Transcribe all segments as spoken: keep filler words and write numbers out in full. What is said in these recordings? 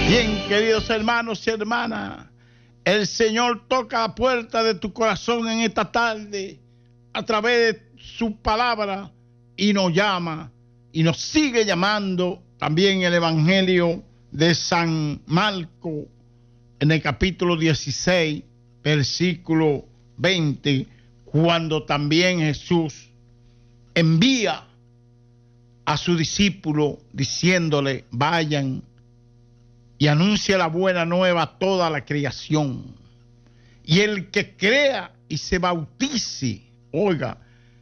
Bien, queridos hermanos y hermanas, el Señor toca la puerta de tu corazón en esta tarde a través de su palabra y nos llama y nos sigue llamando. También el Evangelio de San Marcos en el capítulo dieciséis, versículo veinte, cuando también Jesús envía a su discípulo diciéndole: vayan y anuncia la buena nueva a toda la creación. Y el que crea y se bautice, oiga,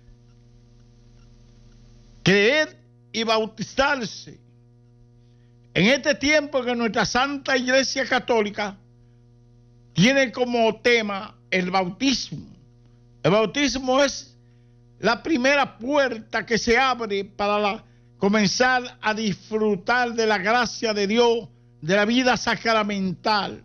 creer y bautizarse. En este tiempo que nuestra Santa Iglesia Católica tiene como tema el bautismo. El bautismo es la primera puerta que se abre para la, comenzar a disfrutar de la gracia de Dios, de la vida sacramental.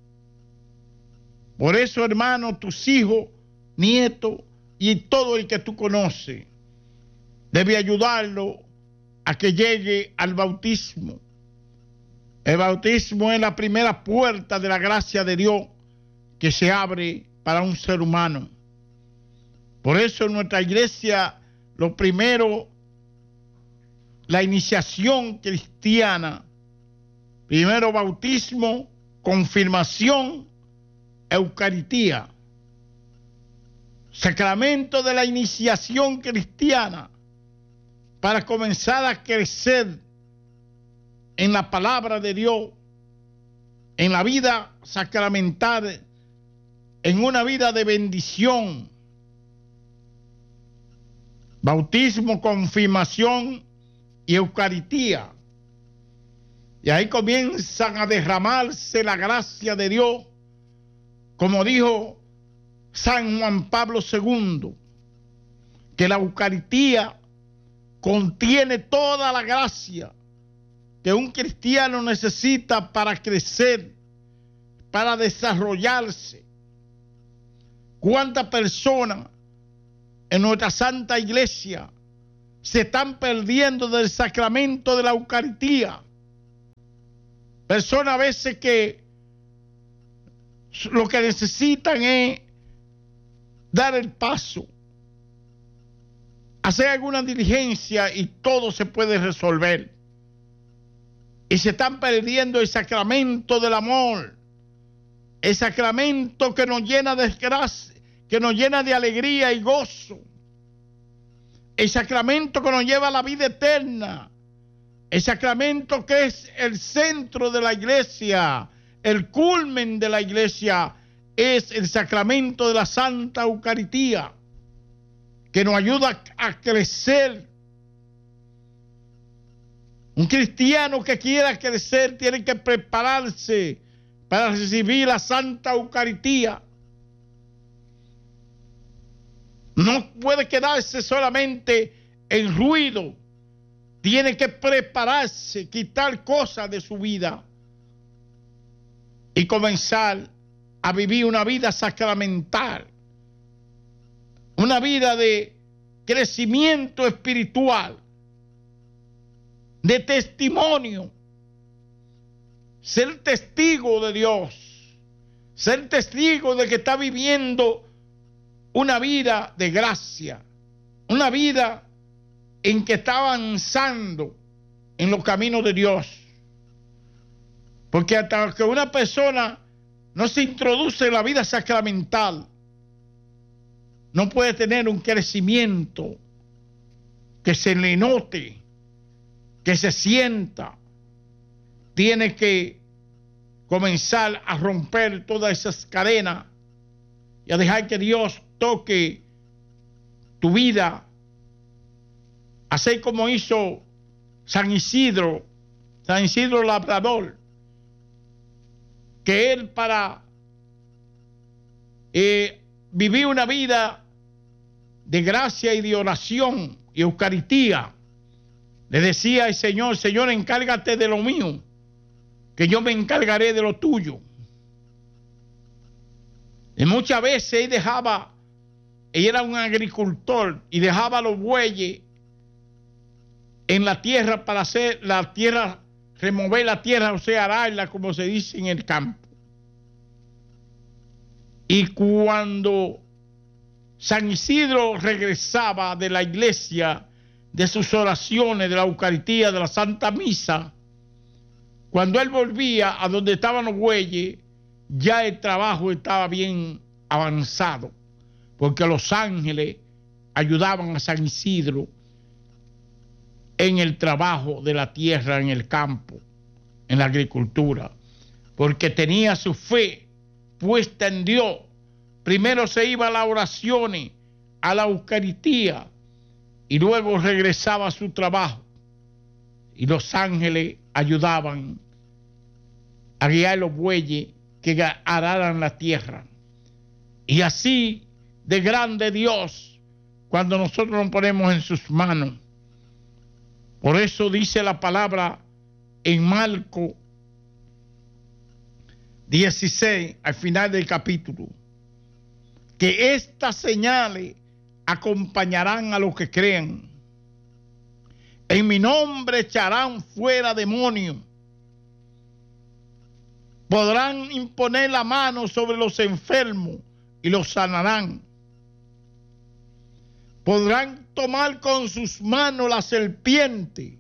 Por eso, hermano, tus hijos, nietos y todo el que tú conoces, debe ayudarlo a que llegue al bautismo. El bautismo es la primera puerta de la gracia de Dios que se abre para un ser humano. Por eso en nuestra iglesia, lo primero, la iniciación cristiana. Primero bautismo, confirmación, Eucaristía. Sacramento de la iniciación cristiana para comenzar a crecer en la palabra de Dios, en la vida sacramental, en una vida de bendición. Bautismo, confirmación y Eucaristía. Y ahí comienzan a derramarse la gracia de Dios, como dijo San Juan Pablo segundo, que la Eucaristía contiene toda la gracia que un cristiano necesita para crecer, para desarrollarse. ¿Cuántas personas en nuestra Santa Iglesia se están perdiendo del sacramento de la Eucaristía? Personas a veces que lo que necesitan es dar el paso, hacer alguna diligencia y todo se puede resolver. Y se están perdiendo el sacramento del amor, el sacramento que nos llena de gracia, que nos llena de alegría y gozo, el sacramento que nos lleva a la vida eterna. El sacramento que es el centro de la iglesia, el culmen de la iglesia, es el sacramento de la Santa Eucaristía, que nos ayuda a crecer. Un cristiano que quiera crecer tiene que prepararse para recibir la Santa Eucaristía. No puede quedarse solamente en ruido. Tiene que prepararse, quitar cosas de su vida y comenzar a vivir una vida sacramental, una vida de crecimiento espiritual, de testimonio, ser testigo de Dios, ser testigo de que está viviendo una vida de gracia, una vida en que está avanzando en los caminos de Dios. Porque hasta que una persona no se introduce en la vida sacramental, no puede tener un crecimiento que se le note, que se sienta. Tiene que comenzar a romper todas esas cadenas y a dejar que Dios toque tu vida. Así como hizo San Isidro, San Isidro Labrador, que él para eh, vivir una vida de gracia y de oración y Eucaristía, le decía al Señor: Señor, encárgate de lo mío, que yo me encargaré de lo tuyo. Y muchas veces él dejaba, él era un agricultor y dejaba los bueyes en la tierra para hacer la tierra remover la tierra, o sea, ararla, como se dice en el campo. Y cuando San Isidro regresaba de la iglesia, de sus oraciones, de la Eucaristía, de la Santa Misa, cuando él volvía a donde estaban los bueyes, ya el trabajo estaba bien avanzado, porque los ángeles ayudaban a San Isidro en el trabajo de la tierra, en el campo, en la agricultura, porque tenía su fe puesta en Dios. Primero se iba a las oraciones, a la Eucaristía, y luego regresaba a su trabajo. Y los ángeles ayudaban a guiar los bueyes que araran la tierra. Y así de grande Dios, cuando nosotros nos ponemos en sus manos. Por eso dice la palabra en Marcos dieciséis, al final del capítulo, que estas señales acompañarán a los que crean. En mi nombre echarán fuera demonios. Podrán imponer la mano sobre los enfermos y los sanarán. Podrán tomar con sus manos la serpiente.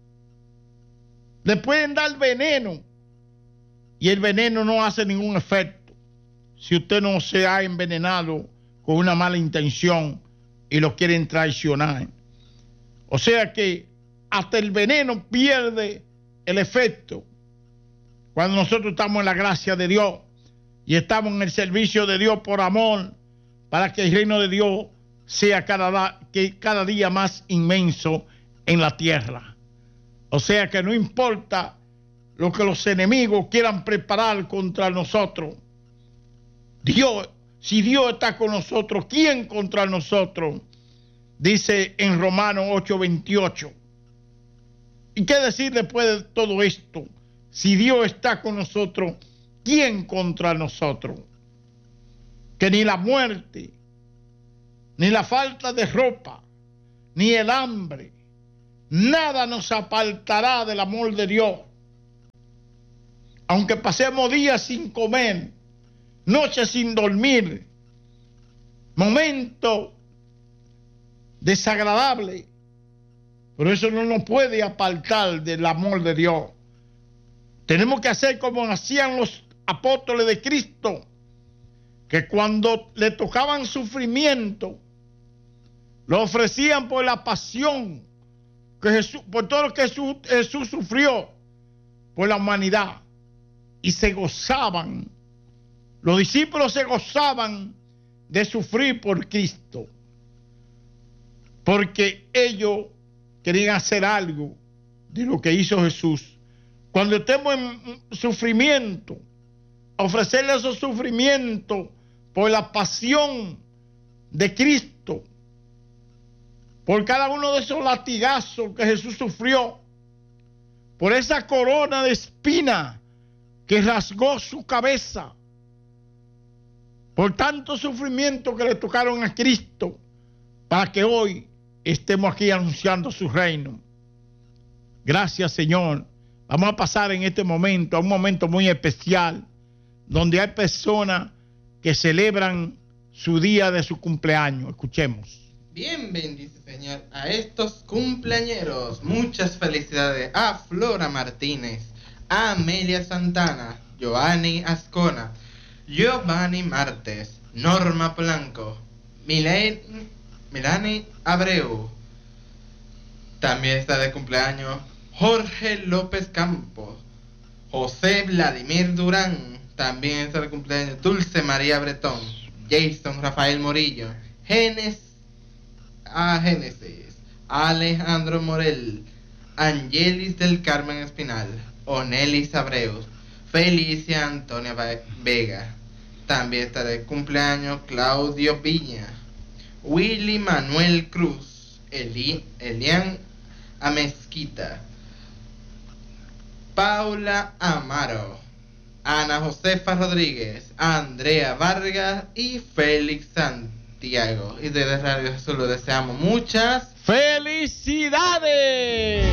Le pueden dar veneno y el veneno no hace ningún efecto si usted no se ha envenenado con una mala intención y lo quieren traicionar. O sea que hasta el veneno pierde el efecto cuando nosotros estamos en la gracia de Dios y estamos en el servicio de Dios por amor, para que el reino de Dios sea cada, que cada día más inmenso en la tierra. O sea que no importa lo que los enemigos quieran preparar contra nosotros. Dios, si Dios está con nosotros, ¿quién contra nosotros? Dice en Romanos ocho veintiocho. ¿Y qué decir después de todo esto? Si Dios está con nosotros, ¿quién contra nosotros? Que ni la muerte, ni la falta de ropa, ni el hambre, nada nos apartará del amor de Dios. Aunque pasemos días sin comer, noches sin dormir, momentos desagradables, pero eso no nos puede apartar del amor de Dios. Tenemos que hacer como hacían los apóstoles de Cristo, que cuando le tocaban sufrimiento, lo ofrecían por la pasión, que Jesús, por todo lo que Jesús, Jesús sufrió por la humanidad, y se gozaban. Los discípulos se gozaban de sufrir por Cristo, porque ellos querían hacer algo de lo que hizo Jesús. Cuando estemos en sufrimiento, ofrecerle esos sufrimientos por la pasión de Cristo, por cada uno de esos latigazos que Jesús sufrió, por esa corona de espina que rasgó su cabeza, por tanto sufrimiento que le tocaron a Cristo, para que hoy estemos aquí anunciando su reino. Gracias, Señor. Vamos a pasar en este momento a un momento muy especial, donde hay personas que celebran su día de su cumpleaños. Escuchemos. Bien, bendice, Señor, a estos cumpleañeros. Muchas felicidades a Flora Martínez, a Amelia Santana, Giovanni Ascona, Giovanni Martes, Norma Blanco, Milene, Milani Abreu. También está de cumpleaños Jorge López Campos, José Vladimir Durán. También está de cumpleaños Dulce María Bretón, Jason Rafael Morillo, Genes, a Génesis, Alejandro Morel, Angelis del Carmen Espinal, Onelis Abreu, Felicia Antonia Vega. También está de cumpleaños Claudio Piña, Willy Manuel Cruz, Eli, Elian Amezquita, Paula Amaro, Ana Josefa Rodríguez, Andrea Vargas y Félix Santiago. Y desde Radio Jesús lo deseamos muchas felicidades.